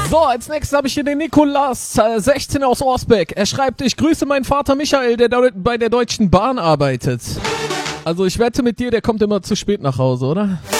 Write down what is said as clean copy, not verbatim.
So, als nächstes habe ich hier den Nikolas, 16 aus Orsbeck. Er schreibt, ich grüße meinen Vater Michael, der bei der Deutschen Bahn arbeitet. Also ich wette mit dir, der kommt immer zu spät nach Hause, oder?